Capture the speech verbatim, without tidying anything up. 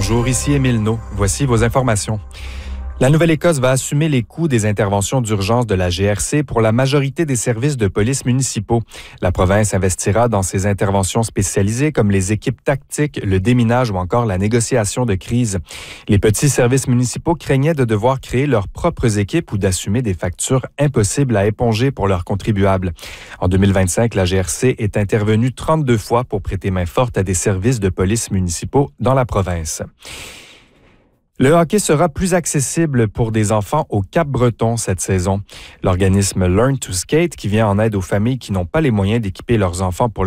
Bonjour, ici Émile Naud. Voici vos informations. La Nouvelle-Écosse va assumer les coûts des interventions d'urgence de la G R C pour la majorité des services de police municipaux. La province investira dans ces interventions spécialisées comme les équipes tactiques, le déminage ou encore la négociation de crise. Les petits services municipaux craignaient de devoir créer leurs propres équipes ou d'assumer des factures impossibles à éponger pour leurs contribuables. En deux mille vingt-cinq, la G R C est intervenue trente-deux fois pour prêter main forte à des services de police municipaux dans la province. Le hockey sera plus accessible pour des enfants au Cap-Breton cette saison. L'organisme Learn to Skate, qui vient en aide aux familles qui n'ont pas les moyens d'équiper leurs enfants pour